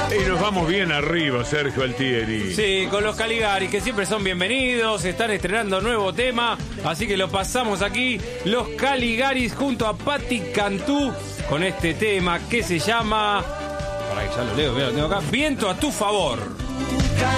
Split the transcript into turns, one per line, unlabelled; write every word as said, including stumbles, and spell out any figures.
Y nos vamos bien arriba, Sergio Altieri.
Sí, con los Caligaris, que siempre son bienvenidos, están estrenando nuevo tema, así que lo pasamos aquí, los Caligaris junto a Patti Cantú, con este tema que se llama, para que ya lo leo, lo tengo acá, Viento a tu favor.